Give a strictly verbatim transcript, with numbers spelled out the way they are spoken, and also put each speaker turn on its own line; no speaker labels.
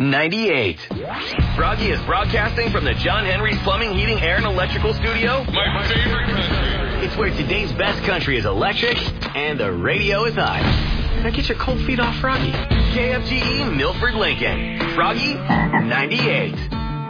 ninety-eight. Froggy is broadcasting from the John Henry's Plumbing, Heating, Air, and Electrical Studio.
My favorite country.
It's where today's best country is electric and the radio is hot. Now get your cold feet off Froggy. K F G E Milford Lincoln. Froggy ninety-eight.